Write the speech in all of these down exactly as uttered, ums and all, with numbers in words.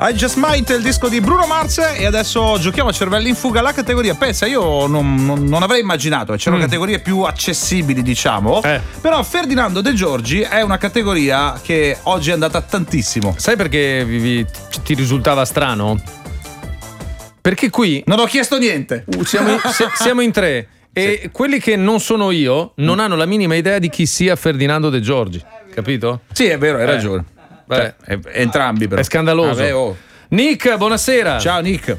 I Just Might, il disco di Bruno Mars, e adesso giochiamo a cervelli in fuga la categoria. Pensa, io non, non, non avrei immaginato che c'erano mm. categorie più accessibili, diciamo, eh. però Ferdinando De Giorgi è una categoria che oggi è andata tantissimo. Sai perché vi, vi, ti risultava strano? Perché qui non ho chiesto niente. Siamo in, siamo in tre e sì. quelli che non sono io non hanno la minima idea di chi sia Ferdinando De Giorgi, capito? Sì, è vero, hai eh. ragione. Cioè, eh, entrambi però. È scandaloso. Vabbè, oh. Nick, buonasera. Ciao Nick.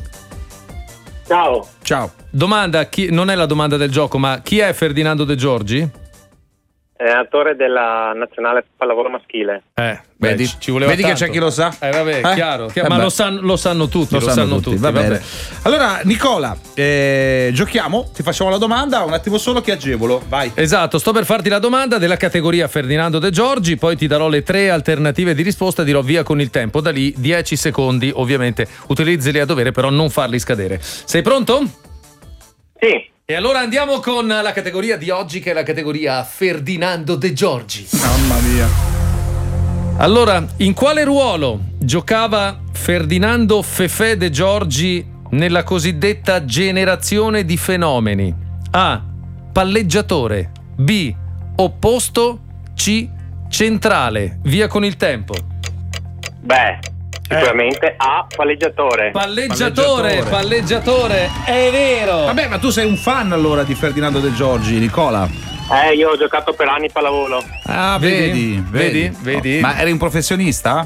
Ciao. Ciao. Domanda, chi, non è la domanda del gioco, ma chi è Ferdinando De Giorgi? È attore della nazionale pallavolo maschile. Eh, vedi, ci voleva vedi tanto. Che c'è chi lo sa? Eh, vabbè, eh? chiaro, chiaro. Eh ma lo sanno, lo sanno tutti, lo, lo sanno, sanno tutti. tutti. Va vabbè. bene. Allora, Nicola, eh, giochiamo, ti facciamo la domanda, un attimo solo che agevolo, vai. Esatto, sto per farti la domanda della categoria Ferdinando De Giorgi, poi ti darò le tre alternative di risposta e dirò via con il tempo, da lì dieci secondi, ovviamente utilizzali a dovere, però non farli scadere. Sei pronto? Sì. E allora andiamo con la categoria di oggi, che è la categoria Ferdinando De Giorgi. Mamma mia. Allora, in quale ruolo giocava Ferdinando Fefè De Giorgi nella cosiddetta generazione di fenomeni? A. Palleggiatore. B. Opposto. C. Centrale. Via con il tempo. Beh, sicuramente A. Palleggiatore. Palleggiatore, palleggiatore, è vero. Vabbè, ma tu sei un fan allora di Ferdinando De Giorgi, Nicola? Eh, io ho giocato per anni pallavolo. Ah, vedi, vedi, vedi. vedi. Oh, ma eri un professionista?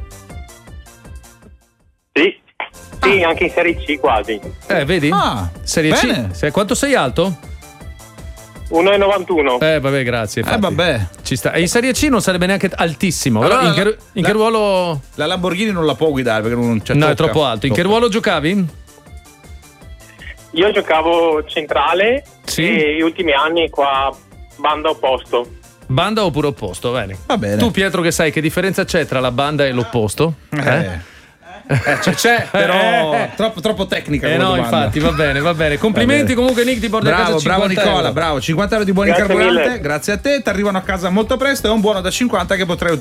Sì, sì, ah. anche in Serie C quasi. Eh, vedi? Ah, Serie bene. C. Quanto sei alto? uno virgola novantuno. Eh, vabbè, grazie. Infatti. Eh, vabbè. Ci sta. E in Serie C non sarebbe neanche altissimo. Allora, allora, in, che, in la, che ruolo? La Lamborghini non la può guidare perché non c'è. No, tocca. è troppo alto. In tocca. che ruolo giocavi? Io giocavo centrale sì. e gli ultimi anni qua banda opposto. Banda oppure opposto? Bene. Va bene. Tu, Pietro, che sai che differenza c'è tra la banda e l'opposto? Eh. eh? Eh, c'è, c'è, però eh. troppo, troppo tecnica. Eh no, domanda. infatti, va bene, va bene. Complimenti va bene. Comunque, Nick, ti porti bravo, a casa cinquanta bravo Nicola, euro. bravo. cinquanta euro di buoni Grazie carburante, mille. grazie a te. Ti arrivano a casa molto presto. È un buono da cinquanta che potrai utilizzare